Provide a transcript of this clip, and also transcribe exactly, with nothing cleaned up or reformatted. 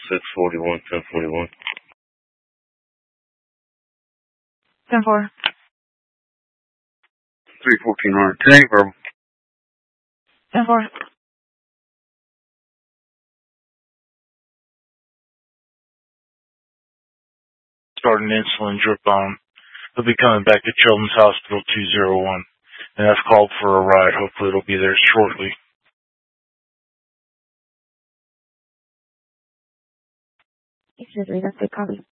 six forty-one, ten forty-one. ten four. three fourteen hundred. ten verbal. ten four. Starting insulin drip on him. He'll be coming back to Children's Hospital two oh one. And I've called for a ride. Hopefully it'll be there shortly. He says we got the copy.